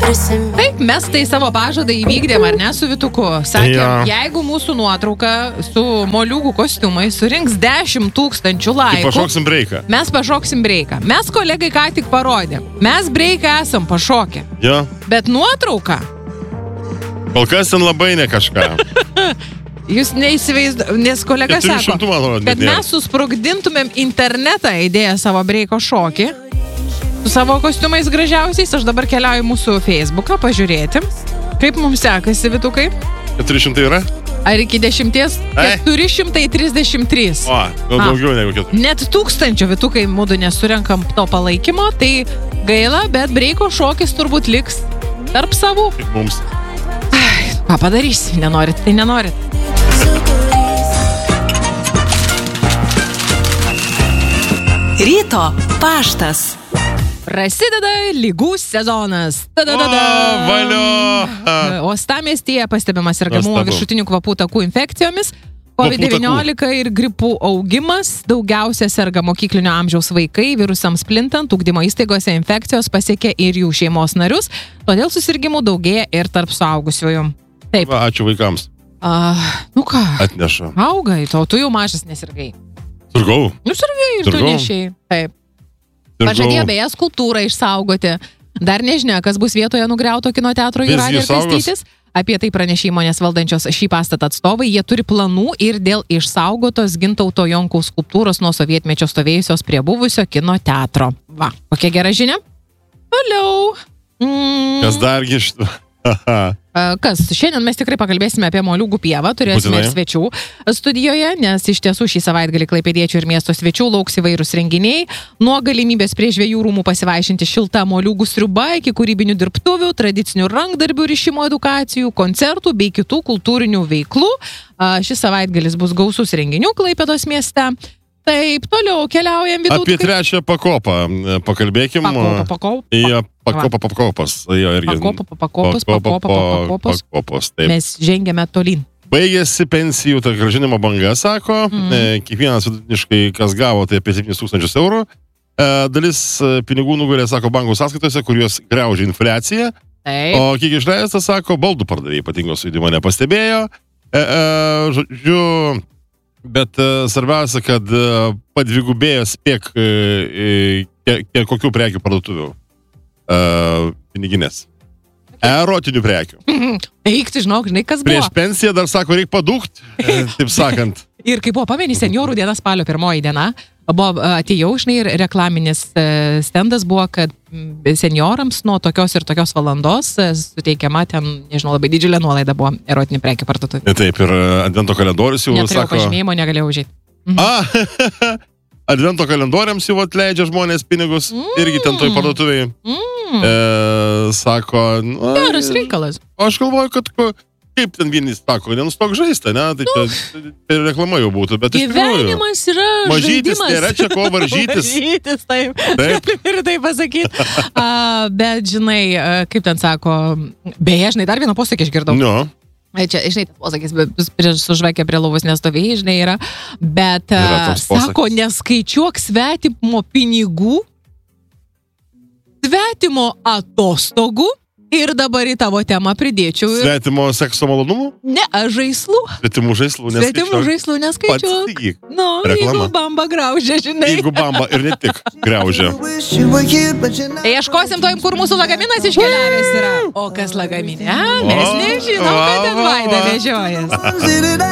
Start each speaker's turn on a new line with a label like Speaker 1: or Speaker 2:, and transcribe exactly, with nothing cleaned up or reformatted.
Speaker 1: Taip, mes tai savo pažadą įvykdėm, ar ne, su Vytuku. Sakėm,
Speaker 2: Ja.
Speaker 1: jeigu mūsų nuotrauka su moliūgų kostiumai surinks dešimt tūkstančių
Speaker 2: Tai
Speaker 1: laikų,
Speaker 2: pašoksim breiką.
Speaker 1: mes pašoksim breiką. Mes kolegai ką tik parodėm. Mes breiką esam pašokę.
Speaker 2: Jo.
Speaker 1: Bet nuotrauka,
Speaker 2: Kol kas ten labai ne kažką.
Speaker 1: jūs neįsivaizduojate, nes kolega
Speaker 2: keturių
Speaker 1: sako,
Speaker 2: šimtų, man atrodo,
Speaker 1: kad
Speaker 2: net nėra.
Speaker 1: mes susprogdintumėm internetą įdėję savo breiko šokį su savo kostiumais gražiausiais. Aš dabar keliauju į mūsų Facebooką pažiūrėti, kaip mums sekasi, Vytukai.
Speaker 2: keturi šimtai yra?
Speaker 1: Ar iki dešimties?
Speaker 2: Ai.
Speaker 1: keturi šimtai trisdešimt trys.
Speaker 2: O, gal
Speaker 1: A.
Speaker 2: daugiau negu keturi.
Speaker 1: Net tūkstančio, Vytukai, mūdu nesurenkam to palaikymo, tai gaila, bet breiko šokis turbūt liks tarp savų.
Speaker 2: Kaip mums.
Speaker 1: Ai, ką padarysi? Nenorit, tai nenorit.
Speaker 3: Ryto paštas.
Speaker 1: Prasideda lygų sezonas.
Speaker 2: O, valio.
Speaker 1: Uostamiestyje pastebimas sergamumo
Speaker 2: Nuostabu.
Speaker 1: viršutinių kvapų takų infekcijomis. covid devyniolika ir gripų augimas. Daugiausia serga mokyklinio amžiaus vaikai. Virusams plintant, ugdymo įstaigose infekcijos pasiekia ir jų šeimos narius. Todėl susirgimų daugėja ir tarp suaugusiųjų. Taip.
Speaker 2: Va, ačiū vaikams.
Speaker 1: Uh, nu ką,
Speaker 2: Atneša.
Speaker 1: augai, to tu jau mažas nesirgai.
Speaker 2: Turgau.
Speaker 1: Nu, sirgai ir tu
Speaker 2: Sirgau.
Speaker 1: nešiai. Taip.
Speaker 2: Turgau.
Speaker 1: Pažadėjo beje skulptūrą išsaugoti. Dar nežinia, kas bus vietoje nugriauto kino teatro
Speaker 2: Visgi
Speaker 1: Jūratė ir
Speaker 2: saugos.
Speaker 1: Kastytis. Apie tai pranešė įmonės valdančios šį pastatą atstovai. Jie turi planų ir dėl išsaugotos Gintauto Jonkaus skulptūros nuo sovietmečio stovėjusios prie buvusio kino teatro. Va, kokia gera žinia. Toliau. Mm,
Speaker 2: Kas dargi iš...
Speaker 1: a, kas? Šiandien mes tikrai pakalbėsime apie moliūgų pievą. Turėsime
Speaker 2: Būtinai.
Speaker 1: ir svečių studijoje, nes iš tiesų šį savaitgalį klaipėdiečių ir miesto svečių lauks įvairūs renginiai. Nuo galimybės prie žvejų rūmų pasivaišinti šiltą moliūgų sriuba iki kūrybinių dirbtuvių, tradicinių rankdarbių rišimo edukacijų, koncertų bei kitų kultūrinių veiklų. A, Šis savaitgalis bus gausus renginių Klaipėdos mieste. Taip, toliau keliaujam vidų.
Speaker 2: Apie trečią pakopą e, pakalbėkim.
Speaker 1: Pakopa, pakopa.
Speaker 2: Jo, pakopa, pakopas. Jo, irgi.
Speaker 1: Pakopa, pakopas, pakopa, pakopos.
Speaker 2: Pakopos, taip.
Speaker 1: Mes žengėme tolyn.
Speaker 2: Baigėsi pensijų ta grąžinimo banga, sako.
Speaker 1: Mhm.
Speaker 2: E, kiekvienas vidutiniškai, kas gavo, tai apie septynis tūkstančius eurų. E, dalis e, pinigų nugulė, sako, bankų sąskaitose, kuriuos graužia infliacija.
Speaker 1: Taip.
Speaker 2: O kiek išleista, sako, baldų pardavėjai ypatingos sujudimo nepastebėjo. E, e, žodžiu, bet e, svarbiausia, kad e, padvigubėjo spėk e, e, kiek, kiek kokių prekių parduotuvių e, piniginės. Erotinių prekių.
Speaker 1: Eik, tu žinok, žinai, kas buvo.
Speaker 2: Prieš pensiją dar sako, reikia padūkt, e, taip sakant.
Speaker 1: Ir kaip buvo, pameni, seniorų diena spalio pirmoji diena, buvo, atėjau, žinai, ir reklaminis e, stendas buvo, kad m, seniorams nuo tokios ir tokios valandos e, suteikiama ten, nežinau, labai didžiulė nuolaida buvo erotinių prekių parduotuvė.
Speaker 2: E, Taip, ir advento kalendorius jau
Speaker 1: Neturėjau
Speaker 2: sako...
Speaker 1: pažymėjimo, negalėjau užėti.
Speaker 2: A, advento kalendoriams jau atleidžia žmonės pinigus,
Speaker 1: Mm.
Speaker 2: irgi ten toj parduotuviai.
Speaker 1: Mm,
Speaker 2: E, sako, nu,
Speaker 1: geras reikalas.
Speaker 2: aš galvoju, kad ko, kaip ten vieni sako, nenustok žaisti, ne? Tai čia, tai reklama jau būtų, bet iš tikrųjų.
Speaker 1: Gyvenimas yra
Speaker 2: Mažytis,
Speaker 1: žaidimas.
Speaker 2: nėra čia ko varžytis.
Speaker 1: Varžytis, taip.
Speaker 2: Taip.
Speaker 1: Ir tai pasakyti. A, bet, žinai, a, kaip ten sako, beje, žinai, dar vieną posakį išgirdau.
Speaker 2: Nu,
Speaker 1: Ai, Čia, žinai, tas posakis, bet prieš sužvakę prie lovos nestovėjai, žinai, yra. Bet,
Speaker 2: Yra
Speaker 1: a,
Speaker 2: toks posakis.
Speaker 1: sako, neskaičiuok svetimo pinigų, svetimo atostogų ir dabar į tavo temą pridėčiau. ir-
Speaker 2: svetimo sekso malonumų,
Speaker 1: Ne, a, žaislų.
Speaker 2: svetimų žaislų, nes
Speaker 1: Svetimų žaislų neskaičiuok.
Speaker 2: Pats
Speaker 1: Nu,
Speaker 2: Reklama.
Speaker 1: jeigu bamba graužia, žinai.
Speaker 2: Jeigu bamba ir ne tik graužia.
Speaker 1: Tai ieškosim to, kur mūsų lagaminas iškeliavęs yra. O kas lagaminė? A, mes
Speaker 2: O,
Speaker 1: nežinom, kad ten
Speaker 2: va, va,
Speaker 1: Vaida
Speaker 2: va.
Speaker 1: vežiojas.